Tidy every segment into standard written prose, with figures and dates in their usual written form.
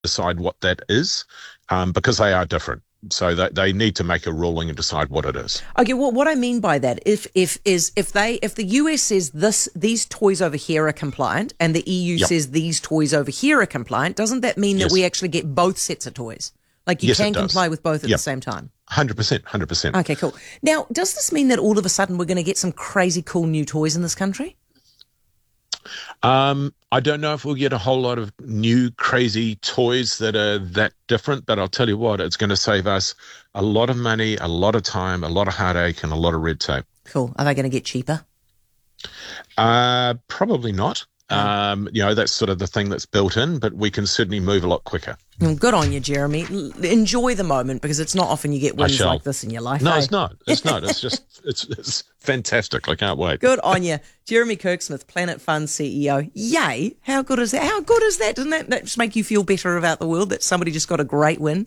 decide what that is, because they are different. So they need to make a ruling and decide what it is. Okay, well, what I mean by that, if the US says these toys over here are compliant, and the EU says these toys over here are compliant, doesn't that mean that we actually get both sets of toys? Like you can comply with both at the same time? 100%. Okay, cool. Now, does this mean that all of a sudden we're going to get some crazy cool new toys in this country? I don't know if we'll get a whole lot of new crazy toys that are that different, but I'll tell you what, it's going to save us a lot of money, a lot of time, a lot of heartache, and a lot of red tape. Cool. Are they going to get cheaper? Probably not. That's sort of the thing that's built in, but we can certainly move a lot quicker. Well, good on you, Jeremy. Enjoy the moment, because it's not often you get wins like this in your life. No, it's not. It's not. It's just, it's fantastic. I can't wait. Good on you. Jeremy Kirksmith, Planet Fund CEO. Yay. How good is that? How good is that? Doesn't that just make you feel better about the world that somebody just got a great win?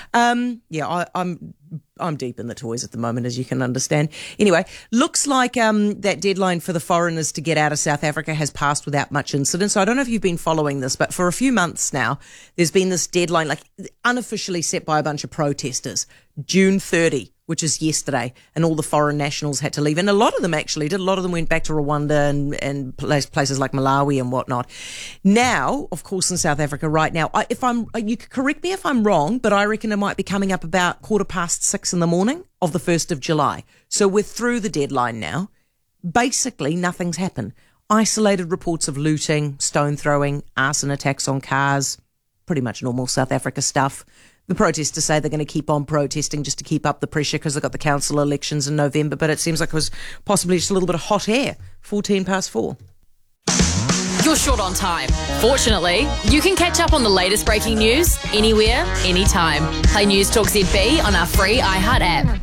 I'm deep in the toys at the moment, as you can understand. Anyway, looks like that deadline for the foreigners to get out of South Africa has passed without much incident. So I don't know if you've been following this, but for a few months now, there's been this deadline, like unofficially set by a bunch of protesters, June 30, which is yesterday, and all the foreign nationals had to leave. And a lot of them actually did. A lot of them went back to Rwanda and places like Malawi and whatnot. Now, of course, in South Africa right now, you could correct me if I'm wrong, but I reckon it might be coming up about 6:15 in the morning of the 1st of July. So we're through the deadline now. Basically, nothing's happened. Isolated reports of looting, stone throwing, arson attacks on cars, pretty much normal South Africa stuff. The protesters say they're going to keep on protesting just to keep up the pressure because they've got the council elections in November, but it seems like it was possibly just a little bit of hot air. 4:10 past 4. You're short on time. Fortunately, you can catch up on the latest breaking news anywhere, anytime. Play News Talk ZB on our free iHeart app.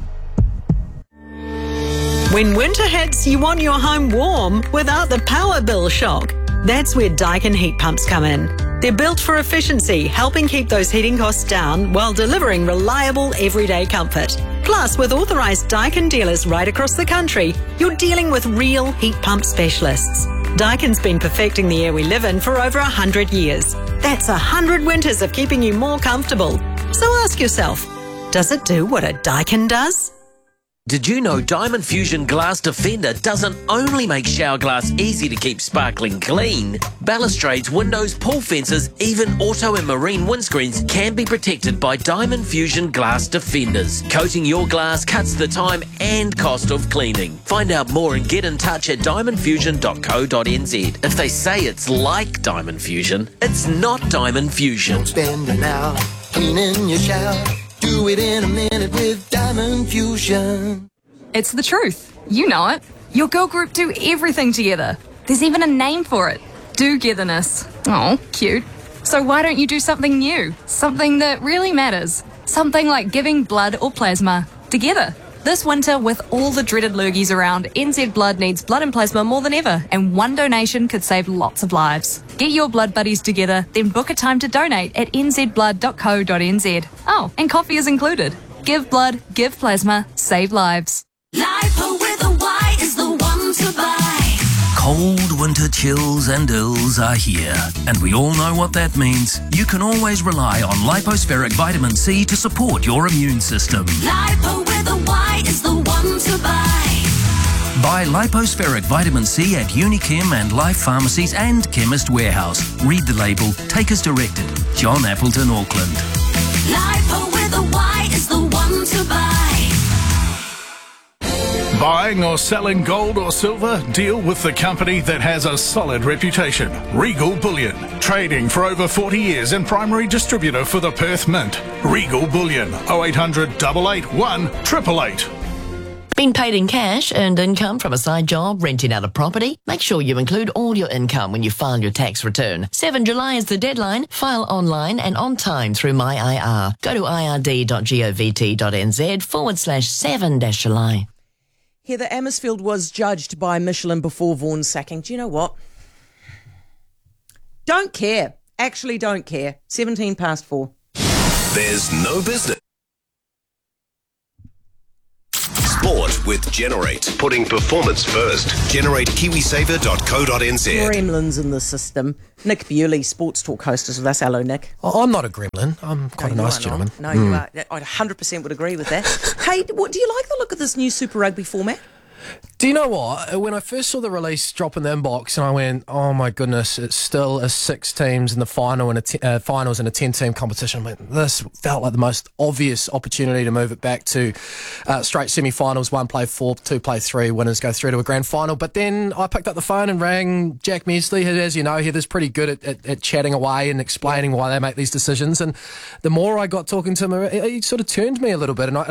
When winter hits, you want your home warm without the power bill shock. That's where Daikin heat pumps come in. They're built for efficiency, helping keep those heating costs down while delivering reliable everyday comfort. Plus, with authorised Daikin dealers right across the country, you're dealing with real heat pump specialists. Daikin's been perfecting the air we live in for over 100 years. That's 100 winters of keeping you more comfortable. So ask yourself, does it do what a Daikin does? Did you know Diamond Fusion Glass Defender doesn't only make shower glass easy to keep sparkling clean? Balustrades, windows, pool fences, even auto and marine windscreens can be protected by Diamond Fusion Glass Defenders. Coating your glass cuts the time and cost of cleaning. Find out more and get in touch at diamondfusion.co.nz. If they say it's like Diamond Fusion, it's not Diamond Fusion. Spend an hour cleaning your shower. Do it in a minute with Diamond Fusion. It's the truth. You know it. Your girl group do everything together. There's even a name for it. Do-getherness. Oh, cute. So why don't you do something new? Something that really matters. Something like giving blood or plasma together. This winter, with all the dreaded lurgies around, NZ Blood needs blood and plasma more than ever, and one donation could save lots of lives. Get your blood buddies together, then book a time to donate at nzblood.co.nz. Oh, and coffee is included. Give blood, give plasma, save lives. Lipo with a Y is the one to buy. Cold winter chills and ills are here, and we all know what that means. You can always rely on Lipospheric Vitamin C to support your immune system. Lipo with a Y is the one to buy. Buy Lipospheric Vitamin C at Unichem and Life Pharmacies and Chemist Warehouse. Read the label. Take as directed. John Appleton, Auckland. Lipo with a Y is the one to buy. Buying or selling gold or silver? Deal with the company that has a solid reputation. Regal Bullion. Trading for over 40 years and primary distributor for the Perth Mint. Regal Bullion. 0800 881 888. Been paid in cash, earned income from a side job, renting out a property? Make sure you include all your income when you file your tax return. 7 July is the deadline. File online and on time through MyIR. Go to ird.govt.nz/7-July. Heather Amersfield was judged by Michelin before Vaughan's sacking. Do you know what? Don't care. Actually don't care. 17 past 4. There's no business. Sport with Generate. Putting performance first. Generate KiwiSaver.co.nz. Gremlins in the system. Nick Bewley, Sports Talk host, is with us. Hello, Nick. I'm not a gremlin. I'm quite a nice gentleman. No, you are. I 100% would agree with that. Hey, what do you like the look of this new Super Rugby format? Do you know what? When I first saw the release drop in the inbox, and I went, "Oh my goodness, it's still a 6 teams in the final and finals in a 10-team competition." I went, this felt like the most obvious opportunity to move it back to straight semi-finals. 1 play 4, 2 play 3. Winners go through to a grand final. But then I picked up the phone and rang Jack Mesley, who, as you know, Heather's pretty good at chatting away and explaining why they make these decisions. And the more I got talking to him, he sort of turned me a little bit. And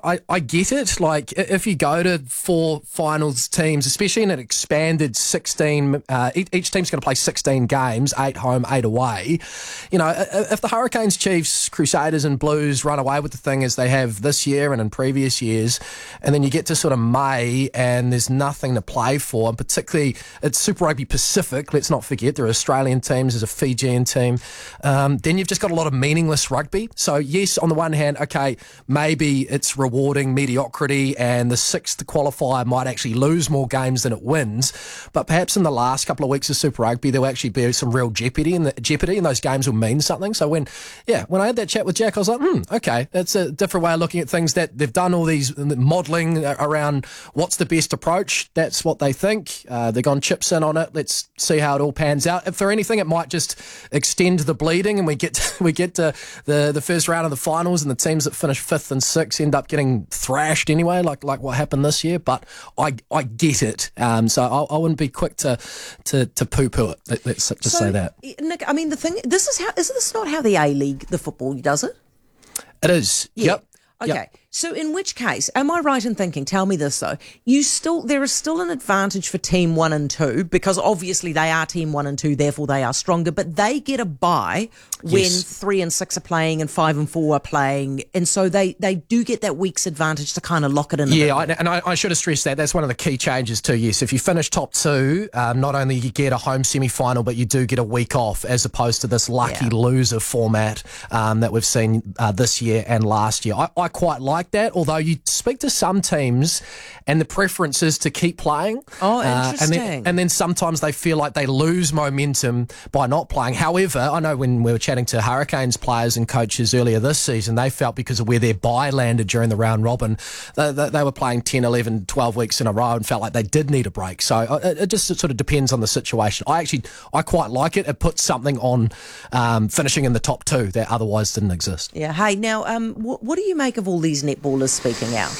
I get it. Like, if you go to 4 finals teams, especially in an expanded 16, each team's going to play 16 games, 8 home, 8 away. You know, if the Hurricanes, Chiefs, Crusaders and Blues run away with the thing as they have this year and in previous years, and then you get to sort of May and there's nothing to play for, and particularly it's Super Rugby Pacific, let's not forget, there are Australian teams, there's a Fijian team, then you've just got a lot of meaningless rugby. So yes, on the one hand, okay, maybe it's rewarding mediocrity and the 6th qualifier might actually lose more games than it wins, but perhaps in the last couple of weeks of Super Rugby there will actually be some real jeopardy and those games will mean something. So when I had that chat with Jack, I was like, okay, that's a different way of looking at things. That they've done all these modelling around what's the best approach. That's what they think. They've gone chips in on it. Let's see how it all pans out. If for anything, it might just extend the bleeding and we get to the first round of the finals and the teams that finish 5th and 6th end up getting thrashed anyway, like what happened this year. But I get it. So I wouldn't be quick to poo-poo it. Let's just say that. Nick, I mean, the thing, is this not how the A-League, the football, does it? It is. Yeah. Yep. Okay, Yep. So in which case, am I right in thinking, tell me this though, there is still an advantage for Team 1 and 2, because obviously they are Team 1 and 2, therefore they are stronger, but they get a bye when 3 and 6 are playing and 5 and 4 are playing, and so they do get that week's advantage to kind of lock it in. I should have stressed that. That's one of the key changes too, yes. If you finish top 2, not only you get a home semi-final, but you do get a week off, as opposed to this lucky loser format that we've seen this year and last year. I quite like that, although you speak to some teams and the preference is to keep playing. Oh, interesting. And then sometimes they feel like they lose momentum by not playing. However, I know when we were chatting to Hurricanes players and coaches earlier this season, they felt because of where their bye landed during the round robin, they were playing 10, 11, 12 weeks in a row and felt like they did need a break. So it just sort of depends on the situation. I quite like it. It puts something on finishing in the top 2 that otherwise didn't exist. Yeah. Hey, now, what do you make of all these netballers speaking out?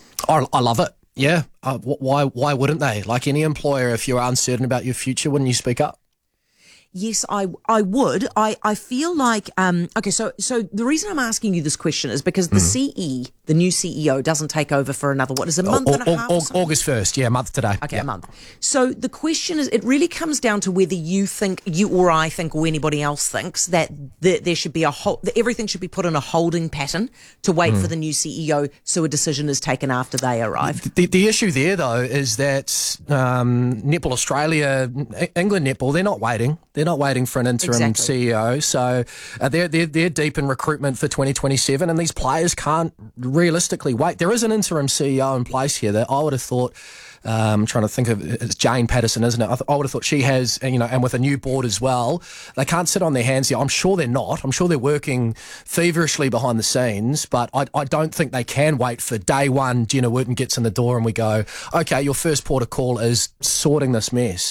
I love it. Yeah. Why wouldn't they? Like any employer, if you're uncertain about your future, wouldn't you speak up? Yes, I would. I feel like, okay, so the reason I'm asking you this question is because the new CEO doesn't take over for another, what is it, a month and a half? August 1st, a month today. Okay, a month. So the question is, it really comes down to whether you or I think or anybody else thinks that there should be that everything should be put in a holding pattern to wait for the new CEO so a decision is taken after they arrive. The issue there, though, is that Netball Australia, England Netball, they're not waiting. They're not waiting for an interim CEO, so they're deep in recruitment for 2027, and these players can't realistically wait. There is an interim CEO in place here that I would have thought. I'm trying to think of, it's Jane Patterson, isn't it? I would have thought she has, and with a new board as well, they can't sit on their hands here. I'm sure they're not. I'm sure they're working feverishly behind the scenes, but I don't think they can wait for day one. Jenna Wooten gets in the door and we go, okay, your first port of call is sorting this mess.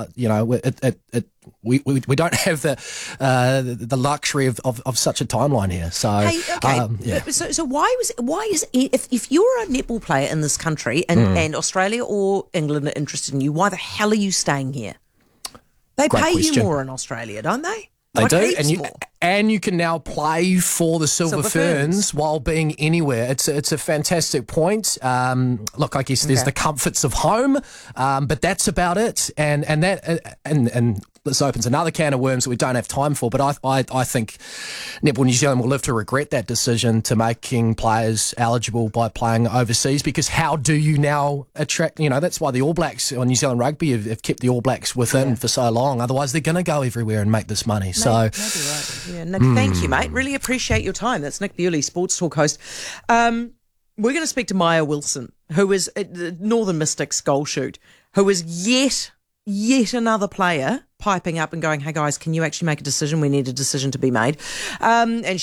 We don't have the luxury of such a timeline here. So, hey, okay. So why is if you're a netball player in this country and Australia or England are interested in you, why the hell are you staying here? They Great pay question. you more in Australia, don't they? They do, and you can now play for the Silver Ferns while being anywhere. It's a fantastic point. Look, I guess there's the comforts of home, but that's about it. And this opens another can of worms that we don't have time for. But I think Netball New Zealand will live to regret that decision to making players eligible by playing overseas. Because how do you now attract? That's why the All Blacks or New Zealand Rugby have kept the All Blacks within for so long. Otherwise, they're going to go everywhere and make this money. Maybe right. Yeah, Nick, thank you, mate. Really appreciate your time. That's Nick Bewley, Sports Talk host. We're going to speak to Maya Wilson who is Northern Mystics goal shoot, who is yet another player piping up and going, hey guys, can you actually make a decision? We need a decision to be made. And